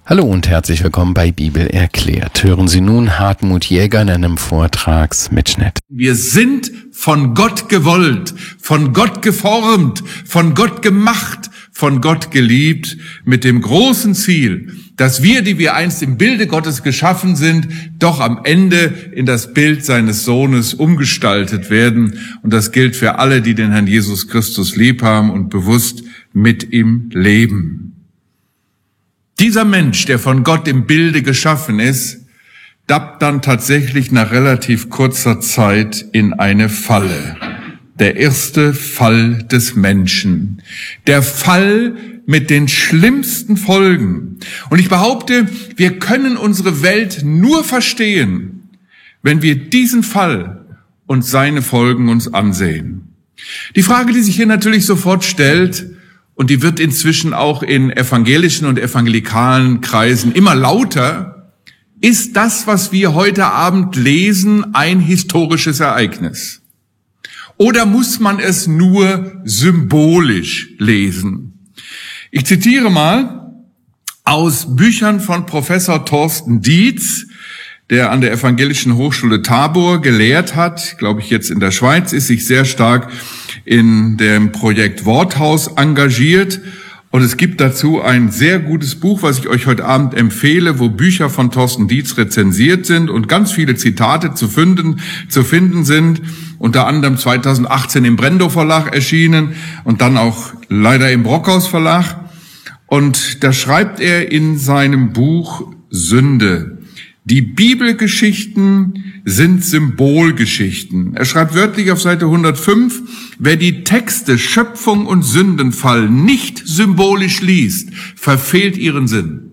Hallo und herzlich willkommen bei Bibel erklärt. Hören Sie nun Hartmut Jäger in einem Vortragsmitschnitt. Wir sind von Gott gewollt, von Gott geformt, von Gott gemacht, von Gott geliebt, mit dem großen Ziel, dass wir, die wir einst im Bilde Gottes geschaffen sind, doch am Ende in das Bild seines Sohnes umgestaltet werden. Und das gilt für alle, die den Herrn Jesus Christus lieb haben und bewusst mit ihm leben. Dieser Mensch, der von Gott im Bilde geschaffen ist, tappt dann tatsächlich nach relativ kurzer Zeit in eine Falle. Der erste Fall des Menschen. Der Fall mit den schlimmsten Folgen. Und ich behaupte, wir können unsere Welt nur verstehen, wenn wir diesen Fall und seine Folgen uns ansehen. Die Frage, die sich hier natürlich sofort stellt, und die wird inzwischen auch in evangelischen und evangelikalen Kreisen immer lauter: Ist das, was wir heute Abend lesen, ein historisches Ereignis? Oder muss man es nur symbolisch lesen? Ich zitiere mal aus Büchern von Professor Thorsten Dietz, der an der Evangelischen Hochschule Tabor gelehrt hat, glaube ich jetzt in der Schweiz ist, sich sehr stark in dem Projekt Worthaus engagiert. Und es gibt dazu ein sehr gutes Buch, was ich euch heute Abend empfehle, wo Bücher von Thorsten Dietz rezensiert sind und ganz viele Zitate zu finden sind. Unter anderem 2018 im Brendo Verlag erschienen und dann auch leider im Brockhaus Verlag. Und da schreibt er in seinem Buch Sünde: Die Bibelgeschichten sind Symbolgeschichten. Er schreibt wörtlich auf Seite 105, wer die Texte Schöpfung und Sündenfall nicht symbolisch liest, verfehlt ihren Sinn.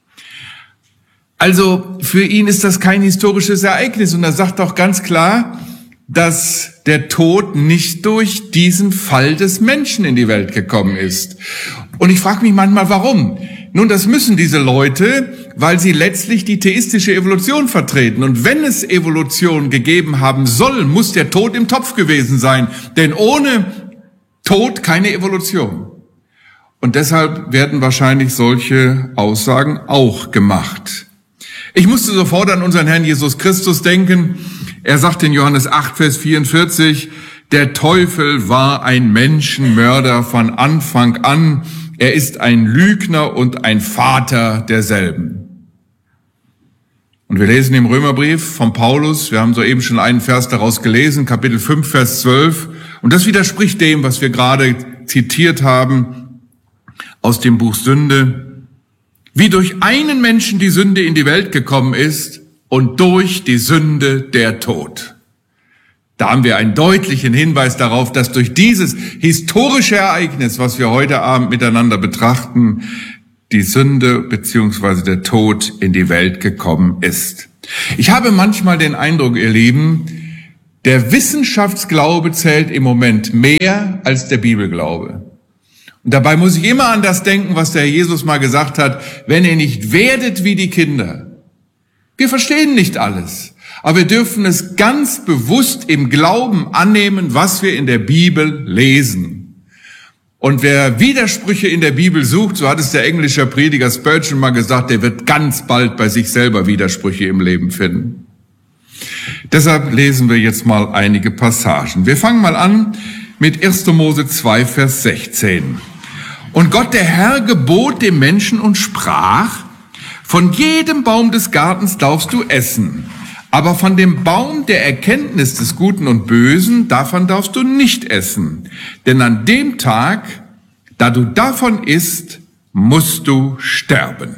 Also für ihn ist das kein historisches Ereignis und er sagt auch ganz klar, dass der Tod nicht durch diesen Fall des Menschen in die Welt gekommen ist. Und ich frage mich manchmal, warum? Nun, das müssen diese Leute, weil sie letztlich die theistische Evolution vertreten. Und wenn es Evolution gegeben haben soll, muss der Tod im Topf gewesen sein. Denn ohne Tod keine Evolution. Und deshalb werden wahrscheinlich solche Aussagen auch gemacht. Ich musste sofort an unseren Herrn Jesus Christus denken. Er sagt in Johannes 8, Vers 44, der Teufel war ein Menschenmörder von Anfang an. Er ist ein Lügner und ein Vater derselben. Und wir lesen im Römerbrief von Paulus, wir haben soeben schon einen Vers daraus gelesen, Kapitel 5, Vers 12. Und das widerspricht dem, was wir gerade zitiert haben aus dem Buch Sünde. Wie durch einen Menschen die Sünde in die Welt gekommen ist und durch die Sünde der Tod. Da haben wir einen deutlichen Hinweis darauf, dass durch dieses historische Ereignis, was wir heute Abend miteinander betrachten, die Sünde bzw. der Tod in die Welt gekommen ist. Ich habe manchmal den Eindruck, ihr Lieben, der Wissenschaftsglaube zählt im Moment mehr als der Bibelglaube. Und dabei muss ich immer an das denken, was der Herr Jesus mal gesagt hat: Wenn ihr nicht werdet wie die Kinder. Wir verstehen nicht alles. Aber wir dürfen es ganz bewusst im Glauben annehmen, was wir in der Bibel lesen. Und wer Widersprüche in der Bibel sucht, so hat es der englische Prediger Spurgeon mal gesagt, der wird ganz bald bei sich selber Widersprüche im Leben finden. Deshalb lesen wir jetzt mal einige Passagen. Wir fangen mal an mit 1. Mose 2, Vers 16. Und Gott, der Herr, gebot dem Menschen und sprach: Von jedem Baum des Gartens darfst du essen. Aber von dem Baum der Erkenntnis des Guten und Bösen, davon darfst du nicht essen. Denn an dem Tag, da du davon isst, musst du sterben.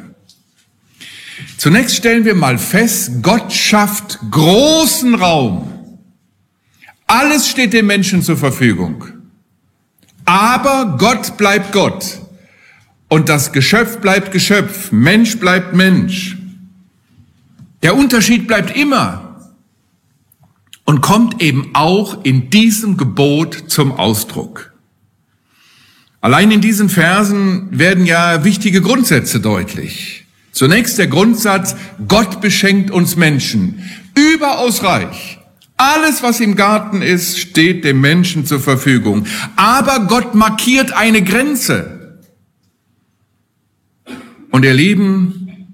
Zunächst stellen wir mal fest, Gott schafft großen Raum. Alles steht dem Menschen zur Verfügung. Aber Gott bleibt Gott. Und das Geschöpf bleibt Geschöpf. Mensch bleibt Mensch. Der Unterschied bleibt immer und kommt eben auch in diesem Gebot zum Ausdruck. Allein in diesen Versen werden ja wichtige Grundsätze deutlich. Zunächst der Grundsatz: Gott beschenkt uns Menschen überaus reich. Alles, was im Garten ist, steht dem Menschen zur Verfügung. Aber Gott markiert eine Grenze. Und ihr Lieben,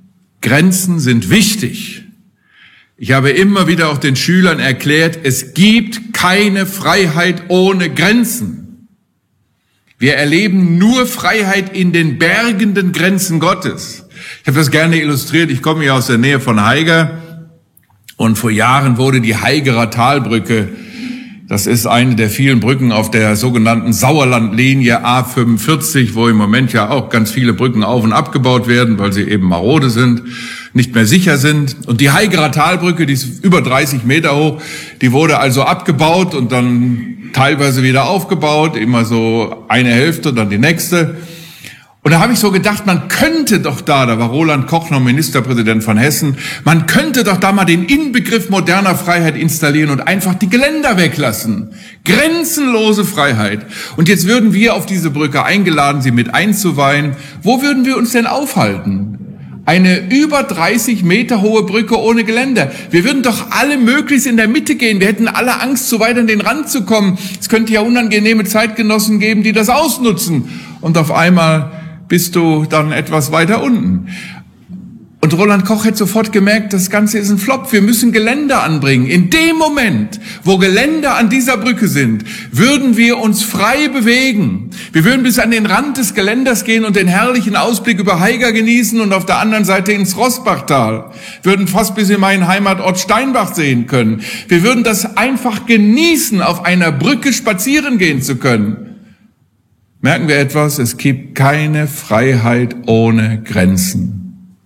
Grenzen sind wichtig. Ich habe immer wieder auch den Schülern erklärt, es gibt keine Freiheit ohne Grenzen. Wir erleben nur Freiheit in den bergenden Grenzen Gottes. Ich habe das gerne illustriert. Ich komme ja aus der Nähe von Haiger und vor Jahren wurde die Haigerer Talbrücke, das ist eine der vielen Brücken auf der sogenannten Sauerlandlinie A45, wo im Moment ja auch ganz viele Brücken auf- und abgebaut werden, weil sie eben marode sind, nicht mehr sicher sind. Und die Haigerer Talbrücke, die ist über 30 Meter hoch, die wurde also abgebaut und dann teilweise wieder aufgebaut, immer so eine Hälfte, dann die nächste. Und da habe ich so gedacht, man könnte doch da war Roland Koch noch Ministerpräsident von Hessen, man könnte doch da mal den Inbegriff moderner Freiheit installieren und einfach die Geländer weglassen. Grenzenlose Freiheit. Und jetzt würden wir auf diese Brücke eingeladen, sie mit einzuweihen. Wo würden wir uns denn aufhalten? Eine über 30 Meter hohe Brücke ohne Geländer. Wir würden doch alle möglichst in der Mitte gehen. Wir hätten alle Angst, zu weit an den Rand zu kommen. Es könnte ja unangenehme Zeitgenossen geben, die das ausnutzen. Und auf einmal bist du dann etwas weiter unten. Und Roland Koch hätte sofort gemerkt, das Ganze ist ein Flop. Wir müssen Geländer anbringen. In dem Moment, wo Geländer an dieser Brücke sind, würden wir uns frei bewegen. Wir würden bis an den Rand des Geländers gehen und den herrlichen Ausblick über Haiger genießen und auf der anderen Seite ins Roßbachtal. Würden fast bis in meinen Heimatort Steinbach sehen können. Wir würden das einfach genießen, auf einer Brücke spazieren gehen zu können. Merken wir etwas? Es gibt keine Freiheit ohne Grenzen.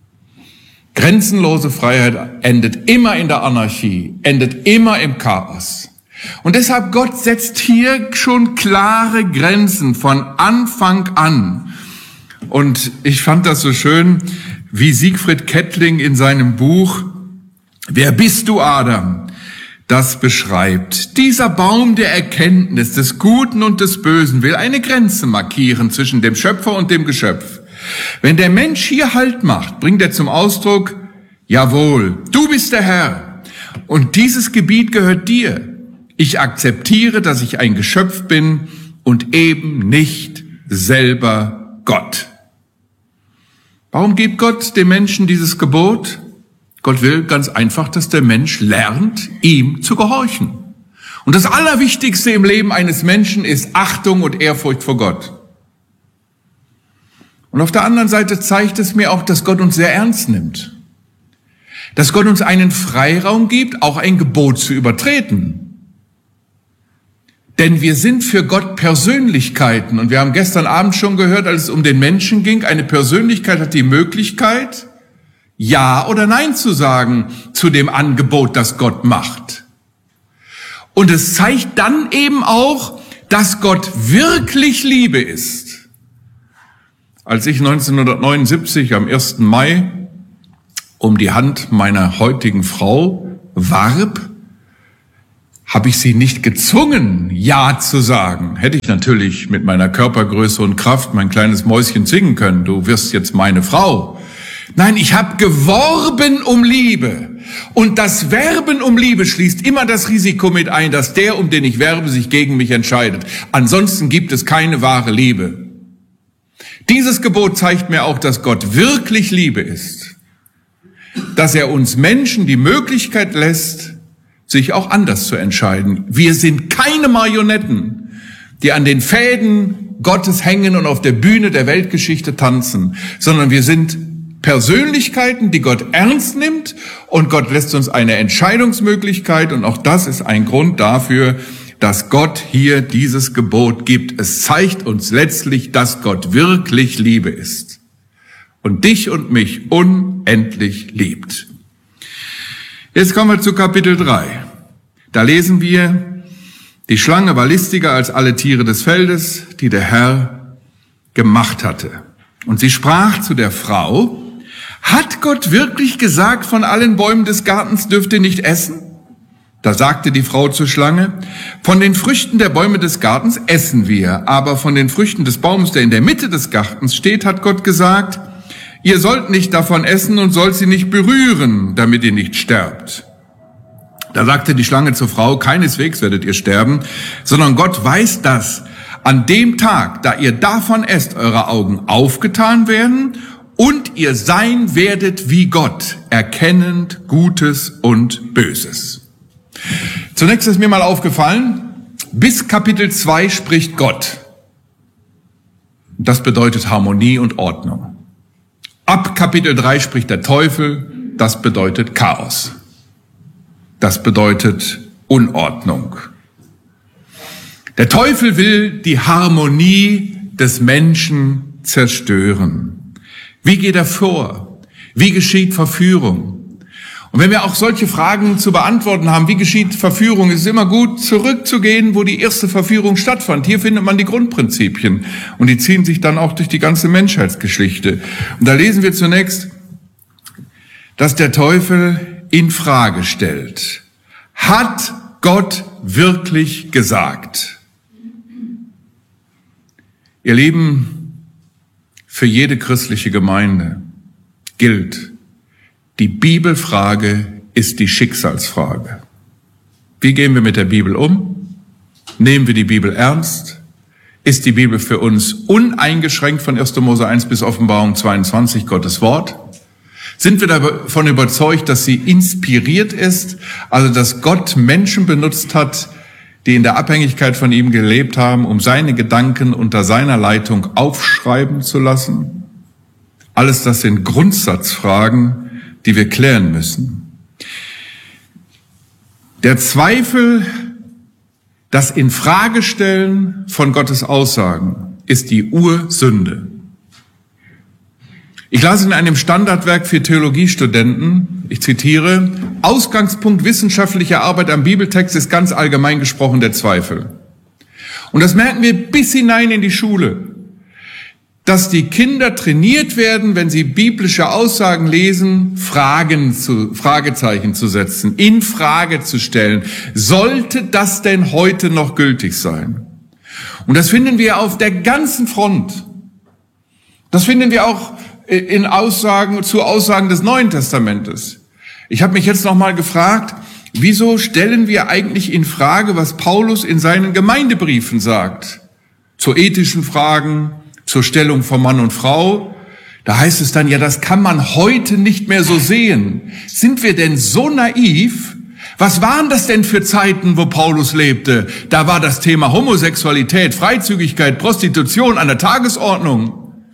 Grenzenlose Freiheit endet immer in der Anarchie, endet immer im Chaos. Und deshalb Gott setzt hier schon klare Grenzen von Anfang an. Und ich fand das so schön, wie Siegfried Kettling in seinem Buch »Wer bist du, Adam?« das beschreibt. Dieser Baum der Erkenntnis des Guten und des Bösen will eine Grenze markieren zwischen dem Schöpfer und dem Geschöpf. Wenn der Mensch hier Halt macht, bringt er zum Ausdruck, jawohl, du bist der Herr und dieses Gebiet gehört dir. Ich akzeptiere, dass ich ein Geschöpf bin und eben nicht selber Gott. Warum gibt Gott dem Menschen dieses Gebot? Gott will ganz einfach, dass der Mensch lernt, ihm zu gehorchen. Und das Allerwichtigste im Leben eines Menschen ist Achtung und Ehrfurcht vor Gott. Und auf der anderen Seite zeigt es mir auch, dass Gott uns sehr ernst nimmt. Dass Gott uns einen Freiraum gibt, auch ein Gebot zu übertreten. Denn wir sind für Gott Persönlichkeiten. Und wir haben gestern Abend schon gehört, als es um den Menschen ging, eine Persönlichkeit hat die Möglichkeit, Ja oder Nein zu sagen zu dem Angebot, das Gott macht. Und es zeigt dann eben auch, dass Gott wirklich Liebe ist. Als ich 1979 am 1. Mai um die Hand meiner heutigen Frau warb, habe ich sie nicht gezwungen, Ja zu sagen. Hätte ich natürlich mit meiner Körpergröße und Kraft mein kleines Mäuschen singen können. Du wirst jetzt meine Frau. Nein, ich habe geworben um Liebe. Und das Werben um Liebe schließt immer das Risiko mit ein, dass der, um den ich werbe, sich gegen mich entscheidet. Ansonsten gibt es keine wahre Liebe. Dieses Gebot zeigt mir auch, dass Gott wirklich Liebe ist. Dass er uns Menschen die Möglichkeit lässt, sich auch anders zu entscheiden. Wir sind keine Marionetten, die an den Fäden Gottes hängen und auf der Bühne der Weltgeschichte tanzen, sondern wir sind Persönlichkeiten, die Gott ernst nimmt, und Gott lässt uns eine Entscheidungsmöglichkeit, und auch das ist ein Grund dafür, dass Gott hier dieses Gebot gibt. Es zeigt uns letztlich, dass Gott wirklich Liebe ist und dich und mich unendlich liebt. Jetzt kommen wir zu Kapitel 3. Da lesen wir, die Schlange war listiger als alle Tiere des Feldes, die der Herr gemacht hatte. Und sie sprach zu der Frau, hat Gott wirklich gesagt, von allen Bäumen des Gartens dürft ihr nicht essen? Da sagte die Frau zur Schlange, von den Früchten der Bäume des Gartens essen wir, aber von den Früchten des Baumes, der in der Mitte des Gartens steht, hat Gott gesagt, ihr sollt nicht davon essen und sollt sie nicht berühren, damit ihr nicht sterbt. Da sagte die Schlange zur Frau, keineswegs werdet ihr sterben, sondern Gott weiß, dass an dem Tag, da ihr davon esst, eure Augen aufgetan werden und ihr sein werdet wie Gott, erkennend Gutes und Böses. Zunächst ist mir mal aufgefallen, bis Kapitel 2 spricht Gott. Das bedeutet Harmonie und Ordnung. Ab Kapitel 3 spricht der Teufel, das bedeutet Chaos. Das bedeutet Unordnung. Der Teufel will die Harmonie des Menschen zerstören. Wie geht er vor? Wie geschieht Verführung? Und wenn wir auch solche Fragen zu beantworten haben, wie geschieht Verführung, ist es immer gut, zurückzugehen, wo die erste Verführung stattfand. Hier findet man die Grundprinzipien und die ziehen sich dann auch durch die ganze Menschheitsgeschichte. Und da lesen wir zunächst, dass der Teufel in Frage stellt. Hat Gott wirklich gesagt? Ihr Lieben, für jede christliche Gemeinde gilt, die Bibelfrage ist die Schicksalsfrage. Wie gehen wir mit der Bibel um? Nehmen wir die Bibel ernst? Ist die Bibel für uns uneingeschränkt von 1. Mose 1 bis Offenbarung 22 Gottes Wort? Sind wir davon überzeugt, dass sie inspiriert ist, also dass Gott Menschen benutzt hat, die in der Abhängigkeit von ihm gelebt haben, um seine Gedanken unter seiner Leitung aufschreiben zu lassen? Alles das sind Grundsatzfragen, die wir klären müssen. Der Zweifel, das Infragestellen von Gottes Aussagen, ist die Ursünde. Ich las in einem Standardwerk für Theologiestudenten, ich zitiere, Ausgangspunkt wissenschaftlicher Arbeit am Bibeltext ist ganz allgemein gesprochen der Zweifel. Und das merken wir bis hinein in die Schule, dass die Kinder trainiert werden, wenn sie biblische Aussagen lesen, Fragezeichen zu setzen, in Frage zu stellen. Sollte das denn heute noch gültig sein? Und das finden wir auf der ganzen Front. Das finden wir auch in zu Aussagen des Neuen Testamentes. Ich habe mich jetzt noch mal gefragt, wieso stellen wir eigentlich in Frage, was Paulus in seinen Gemeindebriefen sagt? Zu ethischen Fragen, zur Stellung von Mann und Frau. Da heißt es dann, ja, das kann man heute nicht mehr so sehen. Sind wir denn so naiv? Was waren das denn für Zeiten, wo Paulus lebte? Da war das Thema Homosexualität, Freizügigkeit, Prostitution an der Tagesordnung.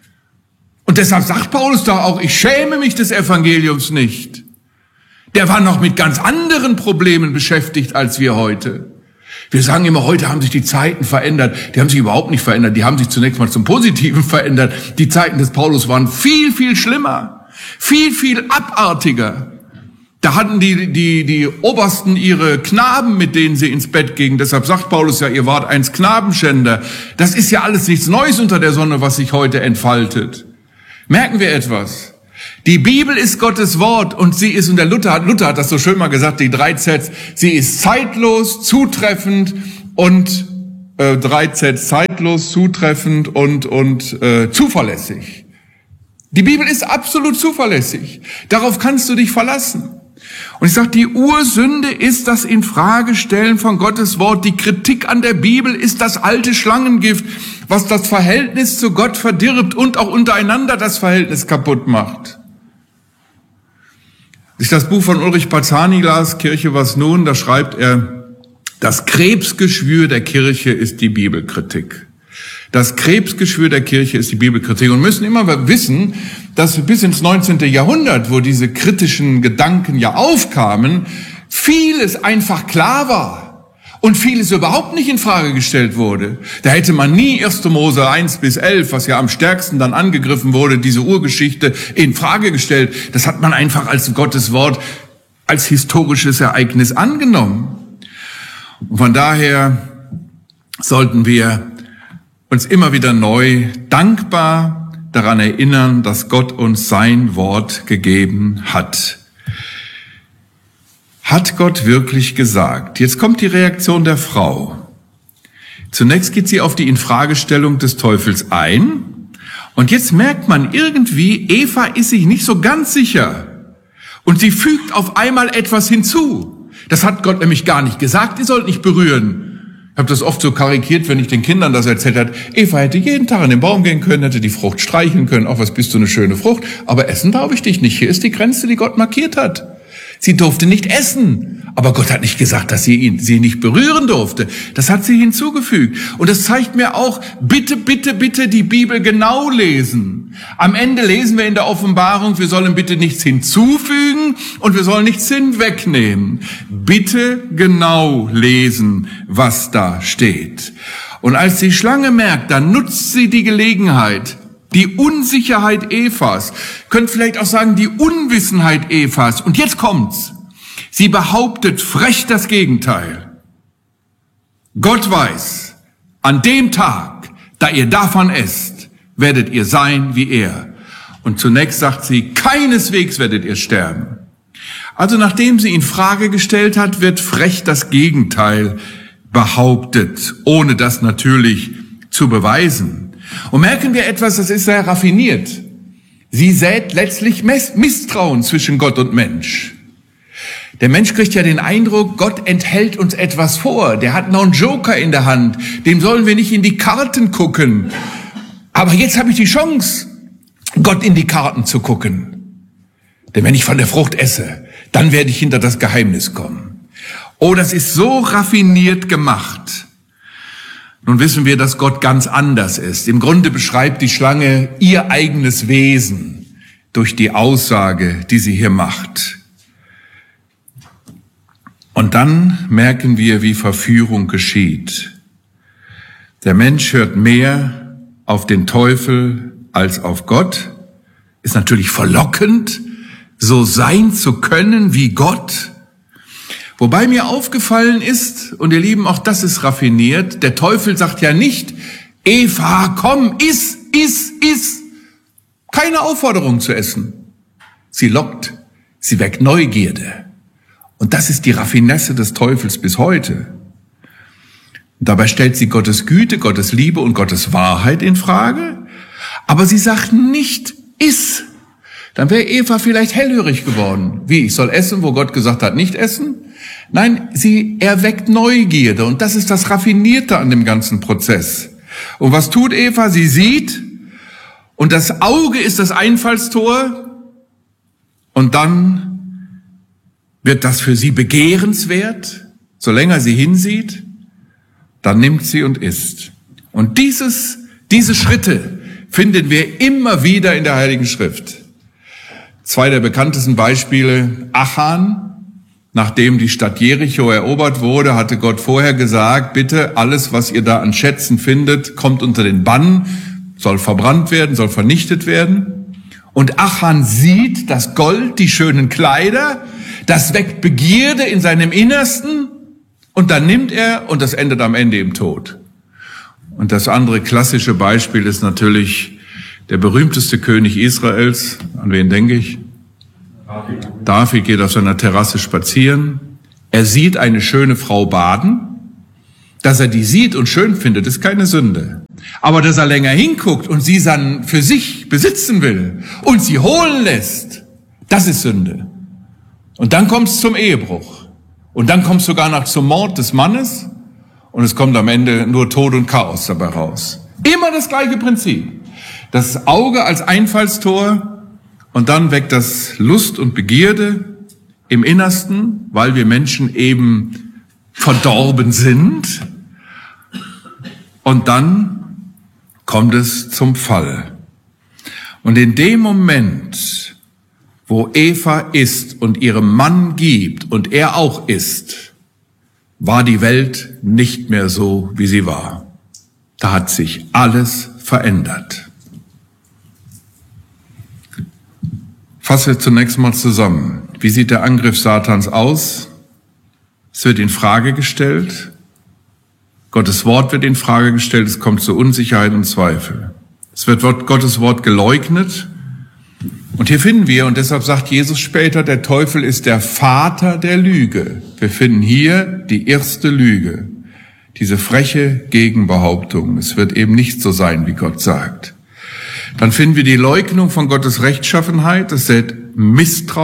Und deshalb sagt Paulus da auch, ich schäme mich des Evangeliums nicht. Der war noch mit ganz anderen Problemen beschäftigt als wir heute. Wir sagen immer, heute haben sich die Zeiten verändert. Die haben sich überhaupt nicht verändert. Die haben sich zunächst mal zum Positiven verändert. Die Zeiten des Paulus waren viel, viel schlimmer, viel, viel abartiger. Da hatten die Obersten ihre Knaben, mit denen sie ins Bett gingen. Deshalb sagt Paulus ja, ihr wart einst Knabenschänder. Das ist ja alles nichts Neues unter der Sonne, was sich heute entfaltet. Merken wir etwas? Die Bibel ist Gottes Wort und sie ist, und der Luther hat das so schön mal gesagt, die 3 Zs, sie ist zeitlos, zutreffend und 3 Zs, zeitlos, zutreffend und zuverlässig. Die Bibel ist absolut zuverlässig. Darauf kannst du dich verlassen. Und ich sage, die Ursünde ist das Infragestellen von Gottes Wort. Die Kritik an der Bibel ist das alte Schlangengift, was das Verhältnis zu Gott verdirbt und auch untereinander das Verhältnis kaputt macht. Als ich das Buch von Ulrich Bazzani las, Kirche was nun, da schreibt er, das Krebsgeschwür der Kirche ist die Bibelkritik. Das Krebsgeschwür der Kirche ist die Bibelkritik. Und wir müssen immer wissen, dass bis ins 19. Jahrhundert, wo diese kritischen Gedanken ja aufkamen, vieles einfach klar war und vieles überhaupt nicht in Frage gestellt wurde. Da hätte man nie 1. Mose 1 bis 11, was ja am stärksten dann angegriffen wurde, diese Urgeschichte in Frage gestellt. Das hat man einfach als Gottes Wort, als historisches Ereignis angenommen. Und von daher sollten wir uns immer wieder neu dankbar daran erinnern, dass Gott uns sein Wort gegeben hat. Hat Gott wirklich gesagt? Jetzt kommt die Reaktion der Frau. Zunächst geht sie auf die Infragestellung des Teufels ein. Und jetzt merkt man irgendwie, Eva ist sich nicht so ganz sicher. Und sie fügt auf einmal etwas hinzu. Das hat Gott nämlich gar nicht gesagt, ihr sollt nicht berühren. Ich habe das oft so karikiert, wenn ich den Kindern das erzählt habe. Eva hätte jeden Tag an den Baum gehen können, hätte die Frucht streicheln können. Ach, was bist du, eine schöne Frucht. Aber essen darf ich dich nicht. Hier ist die Grenze, die Gott markiert hat. Sie durfte nicht essen. Aber Gott hat nicht gesagt, dass sie nicht berühren durfte. Das hat sie hinzugefügt. Und das zeigt mir auch, bitte, bitte, bitte die Bibel genau lesen. Am Ende lesen wir in der Offenbarung, wir sollen bitte nichts hinzufügen und wir sollen nichts hinwegnehmen. Bitte genau lesen, was da steht. Und als die Schlange merkt, dann nutzt sie die Gelegenheit, die Unsicherheit Evas, könnt vielleicht auch sagen, die Unwissenheit Evas. Und jetzt kommt's. Sie behauptet frech das Gegenteil. Gott weiß, an dem Tag, da ihr davon esst, werdet ihr sein wie er. Und zunächst sagt sie, keineswegs werdet ihr sterben. Also nachdem sie in Frage gestellt hat, wird frech das Gegenteil behauptet, ohne das natürlich zu beweisen. Und merken wir etwas, das ist sehr raffiniert. Sie sät letztlich Misstrauen zwischen Gott und Mensch. Der Mensch kriegt ja den Eindruck, Gott enthält uns etwas vor. Der hat noch einen Joker in der Hand. Dem sollen wir nicht in die Karten gucken. Aber jetzt habe ich die Chance, Gott in die Karten zu gucken. Denn wenn ich von der Frucht esse, dann werde ich hinter das Geheimnis kommen. Oh, das ist so raffiniert gemacht. Nun wissen wir, dass Gott ganz anders ist. Im Grunde beschreibt die Schlange ihr eigenes Wesen durch die Aussage, die sie hier macht. Und dann merken wir, wie Verführung geschieht. Der Mensch hört mehr auf den Teufel als auf Gott. Ist natürlich verlockend, so sein zu können wie Gott. Wobei mir aufgefallen ist, und ihr Lieben, auch das ist raffiniert, der Teufel sagt ja nicht, Eva, komm, iss. Keine Aufforderung zu essen. Sie lockt, sie weckt Neugierde. Und das ist die Raffinesse des Teufels bis heute. Und dabei stellt sie Gottes Güte, Gottes Liebe und Gottes Wahrheit in Frage. Aber sie sagt nicht, iss. Dann wäre Eva vielleicht hellhörig geworden. Wie, ich soll essen, wo Gott gesagt hat, nicht essen? Nein, sie erweckt Neugierde. Und das ist das Raffinierte an dem ganzen Prozess. Und was tut Eva? Sie sieht. Und das Auge ist das Einfallstor. Und dann wird das für sie begehrenswert. So länger sie hinsieht, dann nimmt sie und isst. Und diese Schritte finden wir immer wieder in der Heiligen Schrift. Zwei der bekanntesten Beispiele, Achan. Nachdem die Stadt Jericho erobert wurde, hatte Gott vorher gesagt, bitte alles, was ihr da an Schätzen findet, kommt unter den Bann, soll verbrannt werden, soll vernichtet werden. Und Achan sieht das Gold, die schönen Kleider, das weckt Begierde in seinem Innersten und dann nimmt er und das endet am Ende im Tod. Und das andere klassische Beispiel ist natürlich der berühmteste König Israels. An wen denke ich? David geht auf seiner Terrasse spazieren. Er sieht eine schöne Frau baden. Dass er die sieht und schön findet, ist keine Sünde. Aber dass er länger hinguckt und sie dann für sich besitzen will und sie holen lässt, das ist Sünde. Und dann kommt es zum Ehebruch. Und dann kommt es sogar noch zum Mord des Mannes. Und es kommt am Ende nur Tod und Chaos dabei raus. Immer das gleiche Prinzip. Das Auge als Einfallstor. Und dann weckt das Lust und Begierde im Innersten, weil wir Menschen eben verdorben sind. Und dann kommt es zum Fall. Und in dem Moment, wo Eva isst und ihrem Mann gibt und er auch isst, war die Welt nicht mehr so, wie sie war. Da hat sich alles verändert. Fassen wir zunächst mal zusammen. Wie sieht der Angriff Satans aus? Es wird in Frage gestellt. Gottes Wort wird in Frage gestellt. Es kommt zu Unsicherheit und Zweifel. Es wird Gottes Wort geleugnet. Und hier finden wir, und deshalb sagt Jesus später, der Teufel ist der Vater der Lüge. Wir finden hier die erste Lüge. Diese freche Gegenbehauptung. Es wird eben nicht so sein, wie Gott sagt. Dann finden wir die Leugnung von Gottes Rechtschaffenheit, es wird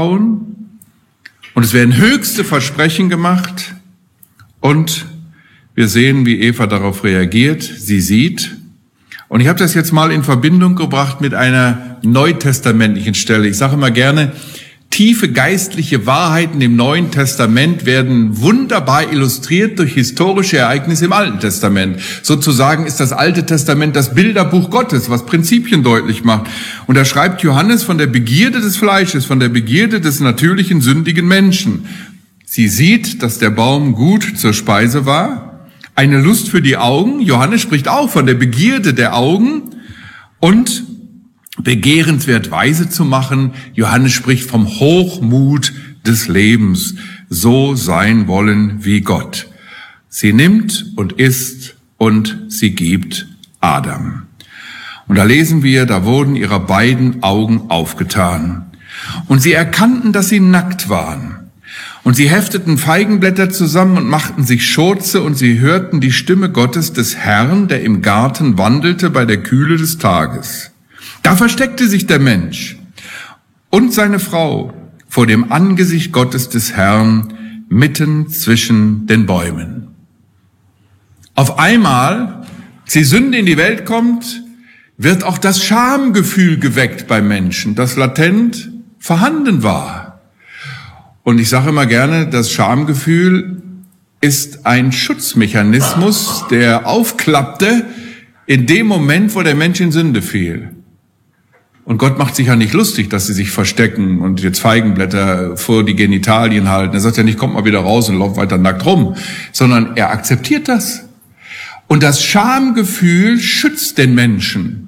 Misstrauen und es werden höchste Versprechen gemacht und Wir sehen, wie Eva darauf reagiert. Sie sieht. Und ich habe das jetzt mal in Verbindung gebracht mit einer neutestamentlichen Stelle. Ich sage immer gerne, tiefe geistliche Wahrheiten im Neuen Testament werden wunderbar illustriert durch historische Ereignisse im Alten Testament. Sozusagen ist das Alte Testament das Bilderbuch Gottes, was Prinzipien deutlich macht. Und da schreibt Johannes von der Begierde des Fleisches, von der Begierde des natürlichen, sündigen Menschen. Sie sieht, dass der Baum gut zur Speise war, eine Lust für die Augen. Johannes spricht auch von der Begierde der Augen und begehrenswert weise zu machen. Johannes spricht vom Hochmut des Lebens, so sein wollen wie Gott. Sie nimmt und isst und sie gibt Adam. Und da lesen wir, da wurden ihrer beiden Augen aufgetan. Und sie erkannten, dass sie nackt waren. Und sie hefteten Feigenblätter zusammen und machten sich Schurze, und sie hörten die Stimme Gottes des Herrn, der im Garten wandelte bei der Kühle des Tages. Da versteckte sich der Mensch und seine Frau vor dem Angesicht Gottes des Herrn mitten zwischen den Bäumen. Auf einmal, als die Sünde in die Welt kommt, wird auch das Schamgefühl geweckt beim Menschen, das latent vorhanden war. Und ich sage immer gerne, das Schamgefühl ist ein Schutzmechanismus, der aufklappte in dem Moment, wo der Mensch in Sünde fiel. Und Gott macht sich ja nicht lustig, dass sie sich verstecken und jetzt Feigenblätter vor die Genitalien halten. Er sagt ja nicht, kommt mal wieder raus und lauft weiter nackt rum, sondern er akzeptiert das. Und das Schamgefühl schützt den Menschen.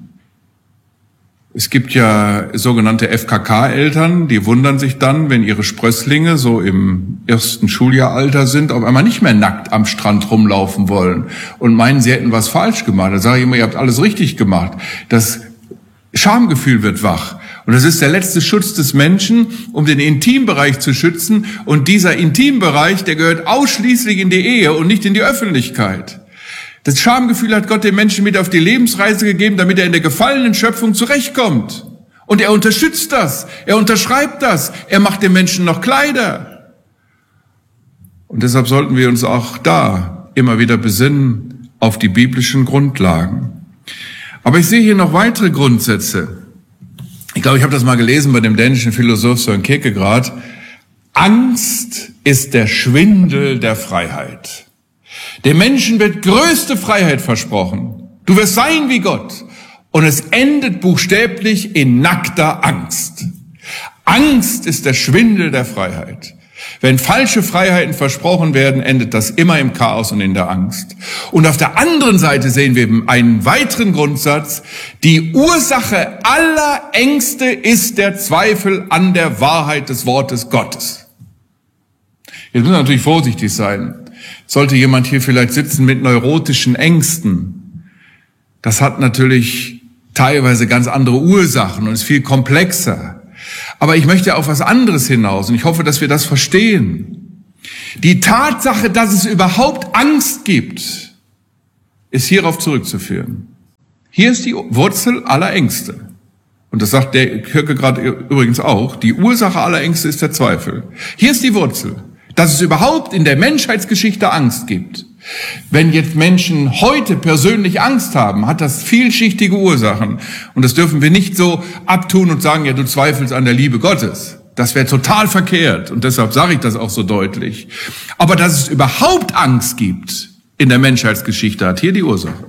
Es gibt ja sogenannte FKK-Eltern, die wundern sich dann, wenn ihre Sprösslinge so im ersten Schuljahralter sind, auf einmal nicht mehr nackt am Strand rumlaufen wollen und meinen, sie hätten was falsch gemacht. Da sage ich immer, ihr habt alles richtig gemacht. Das Schamgefühl wird wach. Und das ist der letzte Schutz des Menschen, um den Intimbereich zu schützen. Und dieser Intimbereich, der gehört ausschließlich in die Ehe und nicht in die Öffentlichkeit. Das Schamgefühl hat Gott dem Menschen mit auf die Lebensreise gegeben, damit er in der gefallenen Schöpfung zurechtkommt. Und er unterstützt das, er unterschreibt das, er macht den Menschen noch Kleider. Und deshalb sollten wir uns auch da immer wieder besinnen auf die biblischen Grundlagen. Aber ich sehe hier noch weitere Grundsätze. Ich glaube, ich habe das mal gelesen bei dem dänischen Philosoph Søren Kierkegaard. Angst ist der Schwindel der Freiheit. Dem Menschen wird größte Freiheit versprochen. Du wirst sein wie Gott. Und es endet buchstäblich in nackter Angst. Angst ist der Schwindel der Freiheit. Wenn falsche Freiheiten versprochen werden, endet das immer im Chaos und in der Angst. Und auf der anderen Seite sehen wir einen weiteren Grundsatz. Die Ursache aller Ängste ist der Zweifel an der Wahrheit des Wortes Gottes. Jetzt müssen wir natürlich vorsichtig sein. Sollte jemand hier vielleicht sitzen mit neurotischen Ängsten, das hat natürlich teilweise ganz andere Ursachen und ist viel komplexer. Aber ich möchte auf was anderes hinaus und ich hoffe, dass wir das verstehen. Die Tatsache, dass es überhaupt Angst gibt, ist hierauf zurückzuführen. Hier ist die Wurzel aller Ängste. Und das sagt der Kierkegaard übrigens auch. Die Ursache aller Ängste ist der Zweifel. Hier ist die Wurzel. Dass es überhaupt in der Menschheitsgeschichte Angst gibt. Wenn jetzt Menschen heute persönlich Angst haben, hat das vielschichtige Ursachen. Und das dürfen wir nicht so abtun und sagen, ja, du zweifelst an der Liebe Gottes. Das wäre total verkehrt. Und deshalb sage ich das auch so deutlich. Aber dass es überhaupt Angst gibt in der Menschheitsgeschichte, hat hier die Ursache.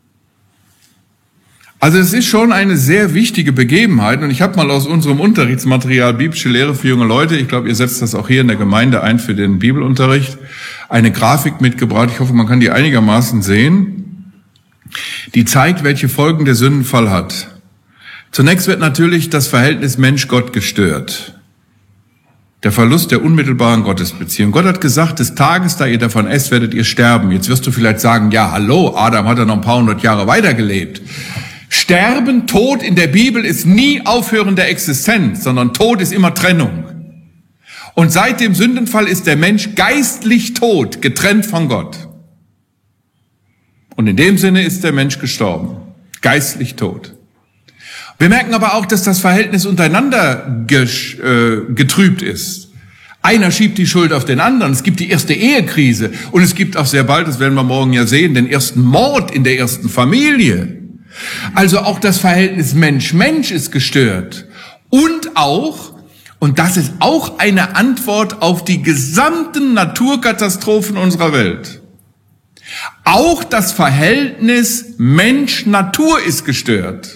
Also es ist schon eine sehr wichtige Begebenheit und ich habe mal aus unserem Unterrichtsmaterial Biblische Lehre für junge Leute, ich glaube, ihr setzt das auch hier in der Gemeinde ein für den Bibelunterricht, eine Grafik mitgebracht. Ich hoffe, man kann die einigermaßen sehen. Die zeigt, welche Folgen der Sündenfall hat. Zunächst wird natürlich das Verhältnis Mensch-Gott gestört. Der Verlust der unmittelbaren Gottesbeziehung. Gott hat gesagt, des Tages, da ihr davon esst, werdet ihr sterben. Jetzt wirst du vielleicht sagen, ja, hallo, Adam hat ja noch ein paar hundert Jahre weitergelebt. Sterben, Tod in der Bibel ist nie aufhörende Existenz, sondern Tod ist immer Trennung. Und seit dem Sündenfall ist der Mensch geistlich tot, getrennt von Gott. Und in dem Sinne ist der Mensch gestorben, geistlich tot. Wir merken aber auch, dass das Verhältnis untereinander getrübt ist. Einer schiebt die Schuld auf den anderen. Es gibt die erste Ehekrise. Und es gibt auch sehr bald, das werden wir morgen ja sehen, den ersten Mord in der ersten Familie. Also auch das Verhältnis Mensch-Mensch ist gestört. Und auch, und das ist auch eine Antwort auf die gesamten Naturkatastrophen unserer Welt, auch das Verhältnis Mensch-Natur ist gestört.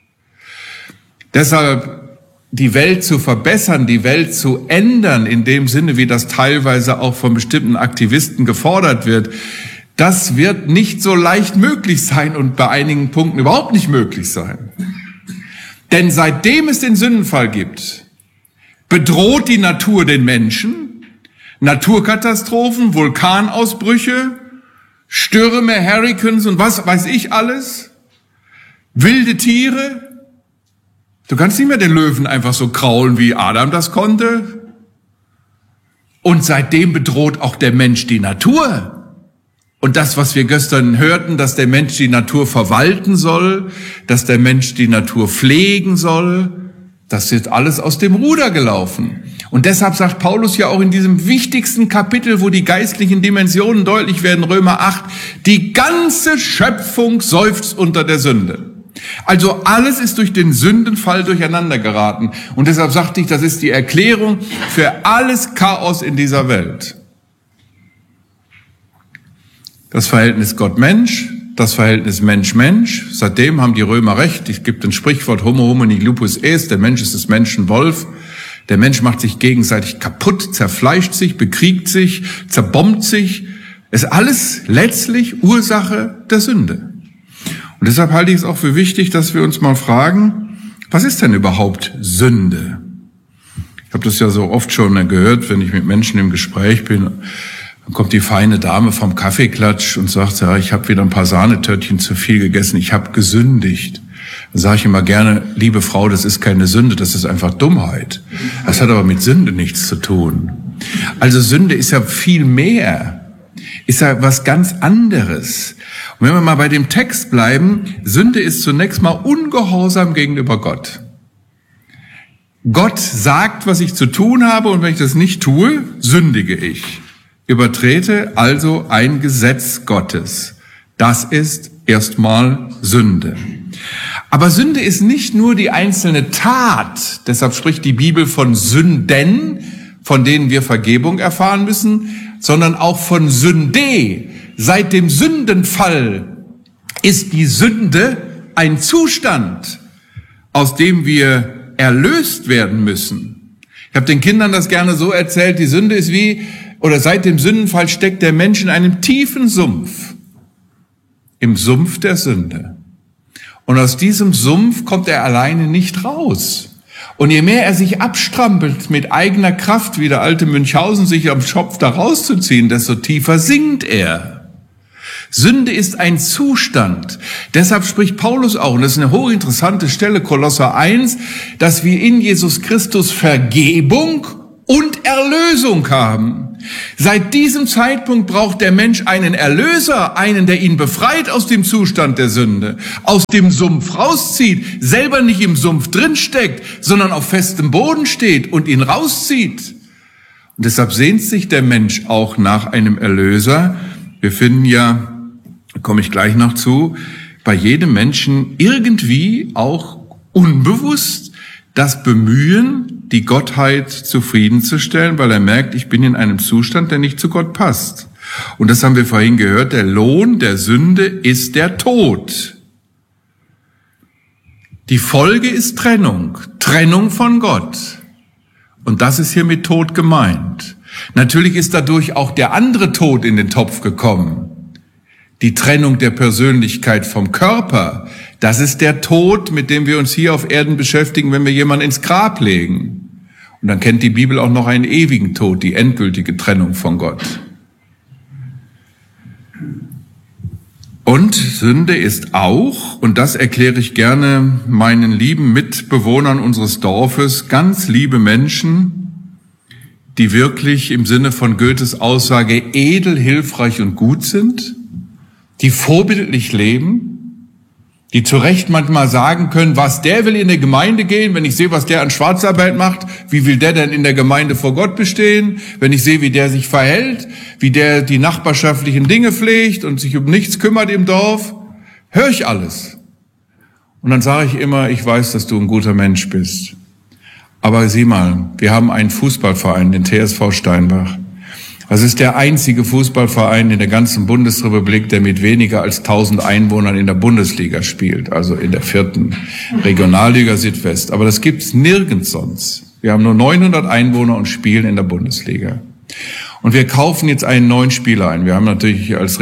Deshalb die Welt zu verbessern, die Welt zu ändern, in dem Sinne, wie das teilweise auch von bestimmten Aktivisten gefordert wird, das wird nicht so leicht möglich sein und bei einigen Punkten überhaupt nicht möglich sein. Denn seitdem es den Sündenfall gibt, bedroht die Natur den Menschen, Naturkatastrophen, Vulkanausbrüche, Stürme, Hurrikans und was weiß ich alles, wilde Tiere. Du kannst nicht mehr den Löwen einfach so kraulen, wie Adam das konnte. Und seitdem bedroht auch der Mensch die Natur. Und das, was wir gestern hörten, dass der Mensch die Natur verwalten soll, dass der Mensch die Natur pflegen soll, das ist alles aus dem Ruder gelaufen. Und deshalb sagt Paulus ja auch in diesem wichtigsten Kapitel, wo die geistlichen Dimensionen deutlich werden, Römer 8, die ganze Schöpfung seufzt unter der Sünde. Also alles ist durch den Sündenfall durcheinander geraten. Und deshalb sagte ich, das ist die Erklärung für alles Chaos in dieser Welt. Das Verhältnis Gott-Mensch, das Verhältnis Mensch-Mensch. Seitdem haben die Römer recht. Es gibt ein Sprichwort, Homo homini lupus est, der Mensch ist des Menschen Wolf. Der Mensch macht sich gegenseitig kaputt, zerfleischt sich, bekriegt sich, zerbombt sich. Es ist alles letztlich Ursache der Sünde. Und deshalb halte ich es auch für wichtig, dass wir uns mal fragen, was ist denn überhaupt Sünde? Ich habe das ja so oft schon gehört, wenn ich mit Menschen im Gespräch bin. Dann kommt die feine Dame vom Kaffeeklatsch und sagt, ja, ich habe wieder ein paar Sahnetörtchen zu viel gegessen, ich habe gesündigt. Dann sage ich immer gerne, liebe Frau, das ist keine Sünde, das ist einfach Dummheit. Das hat aber mit Sünde nichts zu tun. Also Sünde ist ja viel mehr, ist ja was ganz anderes. Und wenn wir mal bei dem Text bleiben, Sünde ist zunächst mal Ungehorsam gegenüber Gott. Gott sagt, was ich zu tun habe, und wenn ich das nicht tue, sündige ich. Übertrete also ein Gesetz Gottes. Das ist erstmal Sünde. Aber Sünde ist nicht nur die einzelne Tat. Deshalb spricht die Bibel von Sünden, von denen wir Vergebung erfahren müssen, sondern auch von Sünde. Seit dem Sündenfall ist die Sünde ein Zustand, aus dem wir erlöst werden müssen. Ich habe den Kindern das gerne so erzählt, die Sünde ist seit dem Sündenfall steckt der Mensch in einem tiefen Sumpf, im Sumpf der Sünde. Und aus diesem Sumpf kommt er alleine nicht raus. Und je mehr er sich abstrampelt mit eigener Kraft, wie der alte Münchhausen sich am Schopf da rauszuziehen, desto tiefer sinkt er. Sünde ist ein Zustand. Deshalb spricht Paulus auch, und das ist eine hochinteressante Stelle, Kolosser 1, dass wir in Jesus Christus Vergebung und Erlösung haben. Seit diesem Zeitpunkt braucht der Mensch einen Erlöser, einen, der ihn befreit aus dem Zustand der Sünde, aus dem Sumpf rauszieht, selber nicht im Sumpf drinsteckt, sondern auf festem Boden steht und ihn rauszieht. Und deshalb sehnt sich der Mensch auch nach einem Erlöser. Wir finden ja, da komme ich gleich noch zu, bei jedem Menschen irgendwie auch unbewusst das Bemühen, die Gottheit zufriedenzustellen, weil er merkt, ich bin in einem Zustand, der nicht zu Gott passt. Und das haben wir vorhin gehört, der Lohn der Sünde ist der Tod. Die Folge ist Trennung von Gott. Und das ist hier mit Tod gemeint. Natürlich ist dadurch auch der andere Tod in den Topf gekommen. Die Trennung der Persönlichkeit vom Körper, das ist der Tod, mit dem wir uns hier auf Erden beschäftigen, wenn wir jemanden ins Grab legen. Und dann kennt die Bibel auch noch einen ewigen Tod, die endgültige Trennung von Gott. Und Sünde ist auch, und das erkläre ich gerne meinen lieben Mitbewohnern unseres Dorfes, ganz liebe Menschen, die wirklich im Sinne von Goethes Aussage edel, hilfreich und gut sind, die vorbildlich leben, die zu Recht manchmal sagen können, was der will in der Gemeinde gehen, wenn ich sehe, was der an Schwarzarbeit macht, wie will der denn in der Gemeinde vor Gott bestehen, wenn ich sehe, wie der sich verhält, wie der die nachbarschaftlichen Dinge pflegt und sich um nichts kümmert im Dorf, höre ich alles. Und dann sage ich immer, ich weiß, dass du ein guter Mensch bist. Aber sieh mal, wir haben einen Fußballverein, den TSV Steinbach. Das ist der einzige Fußballverein in der ganzen Bundesrepublik, der mit weniger als 1000 Einwohnern in der Bundesliga spielt, also in der 4. Regionalliga Südwest. Aber das gibt's nirgends sonst. Wir haben nur 900 Einwohner und spielen in der Bundesliga. Und wir kaufen jetzt einen neuen Spieler ein. Wir haben natürlich als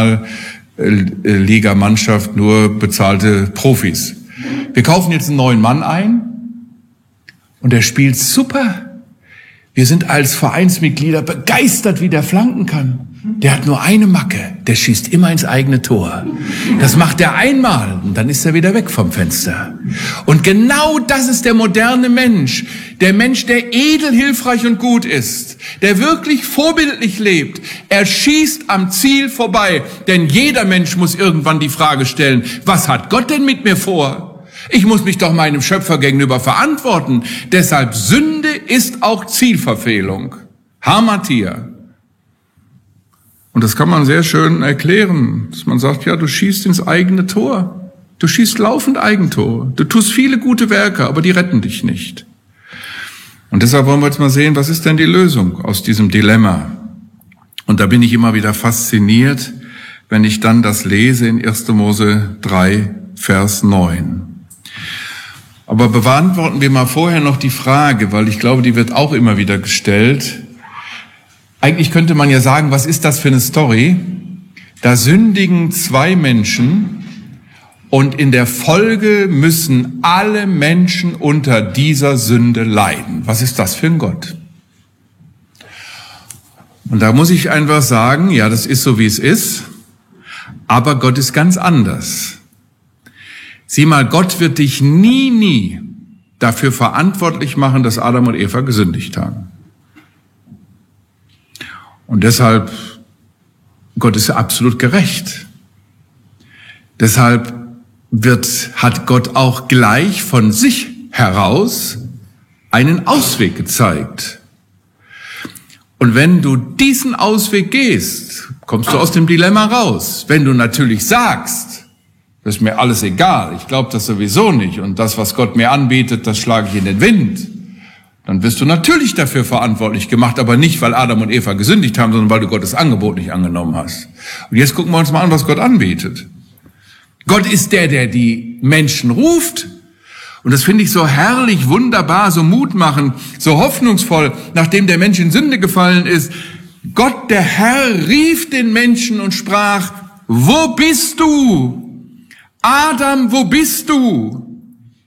Regionalliga-Mannschaft nur bezahlte Profis. Wir kaufen jetzt einen neuen Mann ein und der spielt super. Wir sind als Vereinsmitglieder begeistert, wie der flanken kann. Der hat nur eine Macke, der schießt immer ins eigene Tor. Das macht er einmal und dann ist er wieder weg vom Fenster. Und genau das ist der moderne Mensch. Der Mensch, der edel, hilfreich und gut ist. Der wirklich vorbildlich lebt. Er schießt am Ziel vorbei. Denn jeder Mensch muss irgendwann die Frage stellen, was hat Gott denn mit mir vor? Ich muss mich doch meinem Schöpfer gegenüber verantworten. Deshalb Sünde ist auch Zielverfehlung. Hamartia. Und das kann man sehr schön erklären, dass man sagt, ja, du schießt ins eigene Tor. Du schießt laufend Eigentor. Du tust viele gute Werke, aber die retten dich nicht. Und deshalb wollen wir jetzt mal sehen, was ist denn die Lösung aus diesem Dilemma? Und da bin ich immer wieder fasziniert, wenn ich dann das lese in 1. Mose 3, Vers 9. Aber beantworten wir mal vorher noch die Frage, weil ich glaube, die wird auch immer wieder gestellt. Eigentlich könnte man ja sagen, was ist das für eine Story? Da sündigen 2 Menschen und in der Folge müssen alle Menschen unter dieser Sünde leiden. Was ist das für ein Gott? Und da muss ich einfach sagen, ja, das ist so, wie es ist, aber Gott ist ganz anders. Sieh mal, Gott wird dich nie dafür verantwortlich machen, dass Adam und Eva gesündigt haben. Und deshalb, Gott ist absolut gerecht. Deshalb hat Gott auch gleich von sich heraus einen Ausweg gezeigt. Und wenn du diesen Ausweg gehst, kommst du aus dem Dilemma raus. Wenn du natürlich sagst, das ist mir alles egal, ich glaube das sowieso nicht und das, was Gott mir anbietet, das schlage ich in den Wind, dann wirst du natürlich dafür verantwortlich gemacht, aber nicht, weil Adam und Eva gesündigt haben, sondern weil du Gottes Angebot nicht angenommen hast. Und jetzt gucken wir uns mal an, was Gott anbietet. Gott ist der die Menschen ruft. Und das finde ich so herrlich, wunderbar, so mutmachend, so hoffnungsvoll, nachdem der Mensch in Sünde gefallen ist. Gott, der Herr, rief den Menschen und sprach, wo bist du? Adam, wo bist du?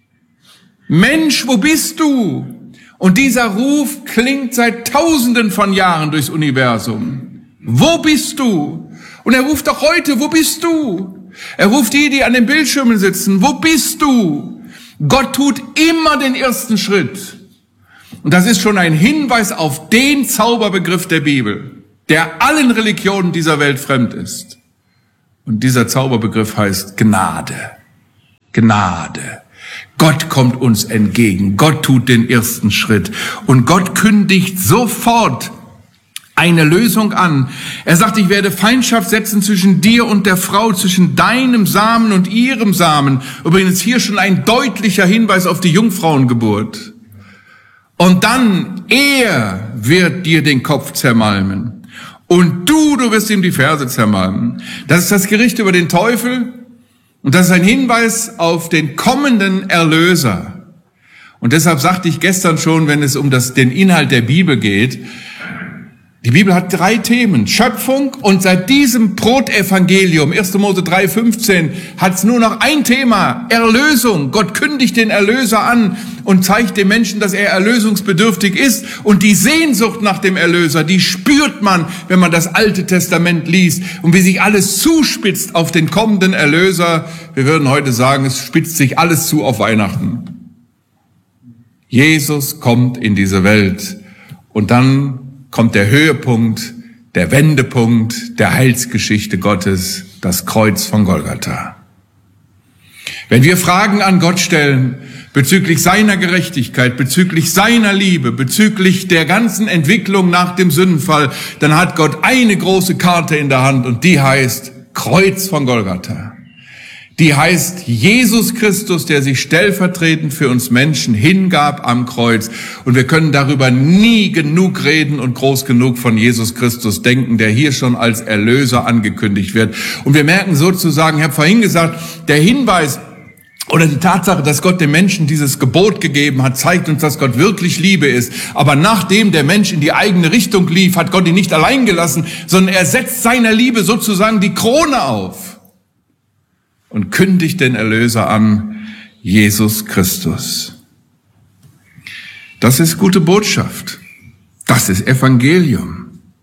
Mensch, wo bist du? Und dieser Ruf klingt seit Tausenden von Jahren durchs Universum. Wo bist du? Und er ruft auch heute, wo bist du? Er ruft die an den Bildschirmen sitzen, wo bist du? Gott tut immer den ersten Schritt. Und das ist schon ein Hinweis auf den Zauberbegriff der Bibel, der allen Religionen dieser Welt fremd ist. Und dieser Zauberbegriff heißt Gnade. Gnade. Gott kommt uns entgegen. Gott tut den ersten Schritt. Und Gott kündigt sofort eine Lösung an. Er sagt, ich werde Feindschaft setzen zwischen dir und der Frau, zwischen deinem Samen und ihrem Samen. Übrigens hier schon ein deutlicher Hinweis auf die Jungfrauengeburt. Und dann, er wird dir den Kopf zermalmen. Und du wirst ihm die Ferse zermalmen. Das ist das Gericht über den Teufel. Und das ist ein Hinweis auf den kommenden Erlöser. Und deshalb sagte ich gestern schon, wenn es um den Inhalt der Bibel geht, die Bibel hat 3 Themen. Schöpfung und seit diesem Brotevangelium, 1. Mose 3,15, hat es nur noch ein Thema, Erlösung. Gott kündigt den Erlöser an und zeigt dem Menschen, dass er erlösungsbedürftig ist. Und die Sehnsucht nach dem Erlöser, die spürt man, wenn man das Alte Testament liest. Und wie sich alles zuspitzt auf den kommenden Erlöser. Wir würden heute sagen, es spitzt sich alles zu auf Weihnachten. Jesus kommt in diese Welt. Und dann kommt der Höhepunkt, der Wendepunkt der Heilsgeschichte Gottes, das Kreuz von Golgatha. Wenn wir Fragen an Gott stellen bezüglich seiner Gerechtigkeit, bezüglich seiner Liebe, bezüglich der ganzen Entwicklung nach dem Sündenfall, dann hat Gott eine große Karte in der Hand und die heißt Kreuz von Golgatha. Die heißt Jesus Christus, der sich stellvertretend für uns Menschen hingab am Kreuz. Und wir können darüber nie genug reden und groß genug von Jesus Christus denken, der hier schon als Erlöser angekündigt wird. Und wir merken sozusagen, ich habe vorhin gesagt, der Hinweis oder die Tatsache, dass Gott dem Menschen dieses Gebot gegeben hat, zeigt uns, dass Gott wirklich Liebe ist. Aber nachdem der Mensch in die eigene Richtung lief, hat Gott ihn nicht allein gelassen, sondern er setzt seiner Liebe sozusagen die Krone auf und kündigt den Erlöser an, Jesus Christus. Das ist gute Botschaft. Das ist Evangelium.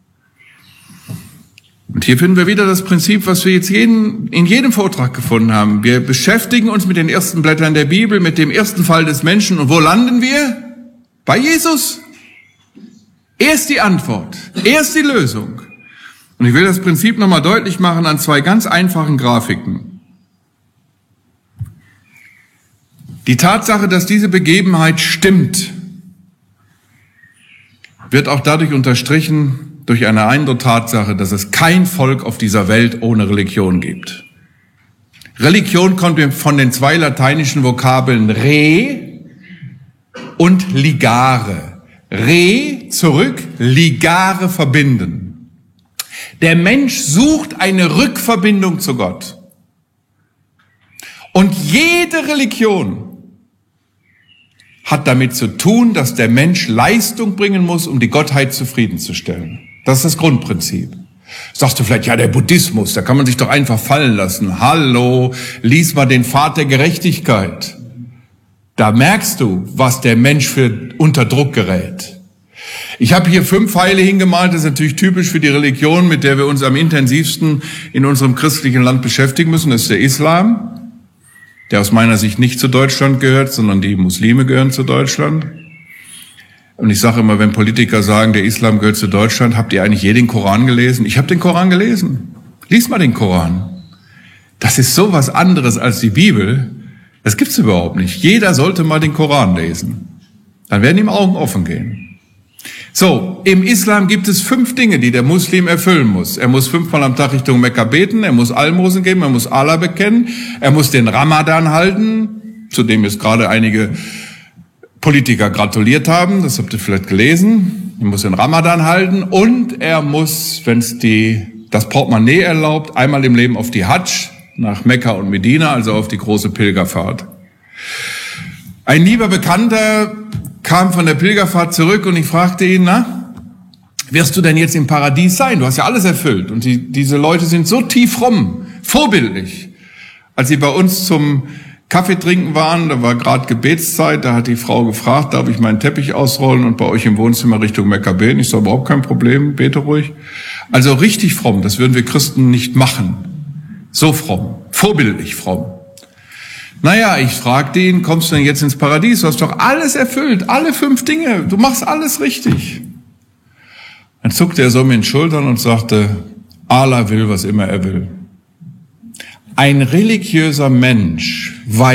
Und hier finden wir wieder das Prinzip, was wir jetzt in jedem Vortrag gefunden haben. Wir beschäftigen uns mit den ersten Blättern der Bibel, mit dem ersten Fall des Menschen. Und wo landen wir? Bei Jesus. Er ist die Antwort. Er ist die Lösung. Und ich will das Prinzip nochmal deutlich machen an zwei ganz einfachen Grafiken. Die Tatsache, dass diese Begebenheit stimmt, wird auch dadurch unterstrichen durch eine andere Tatsache, dass es kein Volk auf dieser Welt ohne Religion gibt. Religion kommt von den zwei lateinischen Vokabeln re und ligare. Re zurück, ligare verbinden. Der Mensch sucht eine Rückverbindung zu Gott. Und jede Religion hat damit zu tun, dass der Mensch Leistung bringen muss, um die Gottheit zufriedenzustellen. Das ist das Grundprinzip. Sagst du vielleicht, ja, der Buddhismus, da kann man sich doch einfach fallen lassen. Hallo, lies mal den Pfad der Gerechtigkeit. Da merkst du, was der Mensch für unter Druck gerät. Ich habe hier 5 Pfeile hingemalt, das ist natürlich typisch für die Religion, mit der wir uns am intensivsten in unserem christlichen Land beschäftigen müssen. Das ist der Islam, der aus meiner Sicht nicht zu Deutschland gehört, sondern die Muslime gehören zu Deutschland. Und ich sage immer, wenn Politiker sagen, der Islam gehört zu Deutschland, habt ihr eigentlich je den Koran gelesen? Ich habe den Koran gelesen. Lies mal den Koran. Das ist so was anderes als die Bibel. Das gibt's überhaupt nicht. Jeder sollte mal den Koran lesen. Dann werden ihm Augen offen gehen. So, im Islam gibt es 5 Dinge, die der Muslim erfüllen muss. Er muss 5-mal am Tag Richtung Mekka beten, er muss Almosen geben, er muss Allah bekennen, er muss den Ramadan halten, zu dem jetzt gerade einige Politiker gratuliert haben, das habt ihr vielleicht gelesen. Er muss den Ramadan halten und er muss, wenn es das Portemonnaie erlaubt, einmal im Leben auf die Hadsch nach Mekka und Medina, also auf die große Pilgerfahrt. Ein lieber Bekannter kam von der Pilgerfahrt zurück und ich fragte ihn, na, wirst du denn jetzt im Paradies sein? Du hast ja alles erfüllt. Und diese Leute sind so tief fromm, vorbildlich. Als sie bei uns zum Kaffee trinken waren, da war gerade Gebetszeit, da hat die Frau gefragt, darf ich meinen Teppich ausrollen und bei euch im Wohnzimmer Richtung Mekka beten? Ich sage, überhaupt kein Problem, bete ruhig. Also richtig fromm, das würden wir Christen nicht machen. So fromm, vorbildlich fromm. Naja, ich fragte ihn, kommst du denn jetzt ins Paradies? Du hast doch alles erfüllt, alle 5 Dinge, du machst alles richtig. Dann zuckte er so mit den Schultern und sagte, Allah will, was immer er will. Ein religiöser Mensch weiß,